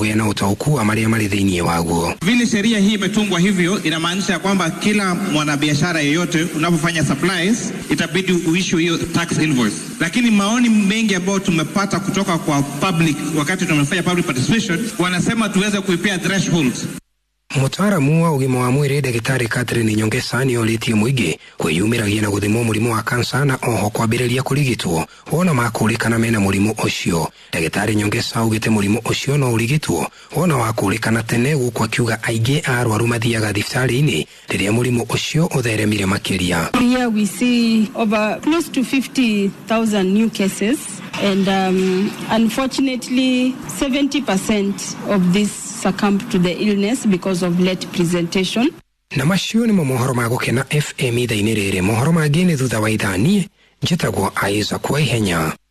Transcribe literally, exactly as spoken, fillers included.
kuyana utauku wa maria mali dhini waguo. Vile sheria hii imetungwa hivyo inamaanisha kwamba kila mwanabiashara yeyote unapofanya supplies itabidi uissue hiyo tax invoice. Lakini maoni mengi ambayo tumepata kutoka kwa public wakati tumefanya public participation wanasema tuweze kuipia thresholds. Mutaaramu wa ugima wa mwiri Dagitari Catherine Nyongesa ni olitie muigi kwiyumiragia na guthimo murimu wa kansa na oho kwambiriria kurigitwo wona makulikana mena murimu ucio. Dagitari Nyongesa ugite murimu ucio no urigitwo wona wakulikana tene gukwa kiuga aige arwaru mathiaga thibitari-ini riria murimu ucio utheremire makiria. Here we see over close to fifty thousand new cases, and um, unfortunately seventy percent of this succumb to the illness because of late presentation. Na macio ni mohoro ma gukena F M ithaini riri mohoro mangĩ ni thutha wa ithani njitagwo Aiza kwa ihenya.